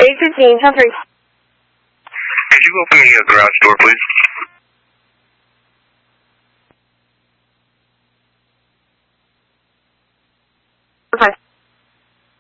815, 10-3. Could you open the garage door, please? Okay.